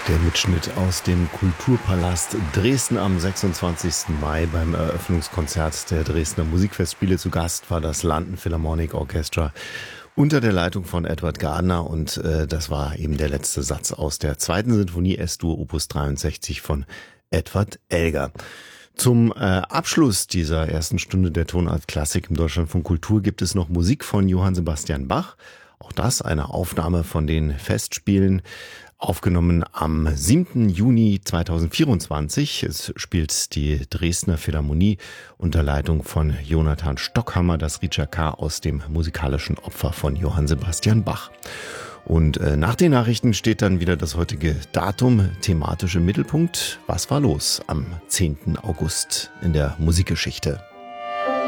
Der Mitschnitt aus dem Kulturpalast Dresden am 26. Mai beim Eröffnungskonzert der Dresdner Musikfestspiele. Zu Gast war das London Philharmonic Orchestra unter der Leitung von Edward Gardner und das war eben der letzte Satz aus der zweiten Sinfonie S-Dur Opus 63 von Edward Elgar. Zum Abschluss dieser ersten Stunde der Tonart Klassik im Deutschlandfunk Kultur gibt es noch Musik von Johann Sebastian Bach. Auch das eine Aufnahme von den Festspielen, aufgenommen am 7. Juni 2024. Es spielt die Dresdner Philharmonie unter Leitung von Jonathan Stockhammer das Ritschaka aus dem musikalischen Opfer von Johann Sebastian Bach. Und nach den Nachrichten steht dann wieder das heutige Datum thematisch im Mittelpunkt. Was war los am 10. August in der Musikgeschichte?